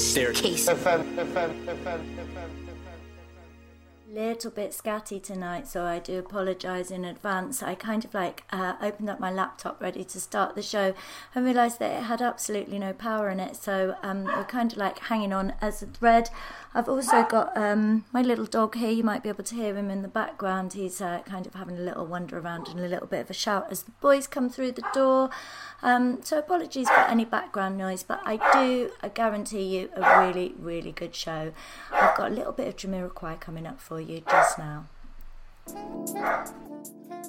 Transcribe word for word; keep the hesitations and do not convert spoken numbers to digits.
staircase. Little bit scatty tonight, so I do apologise in advance. I kind of like uh, opened up my laptop ready to start the show and realised that it had absolutely no power in it, so um, we're kind of like hanging on as a thread. I've also got um, my little dog here. You might be able to hear him in the background. He's uh, kind of having a little wander around and a little bit of a shout as the boys come through the door. Um, so apologies for any background noise, but I do I guarantee you a really, really good show. I've got a little bit of Jamiroquai coming up for you just now.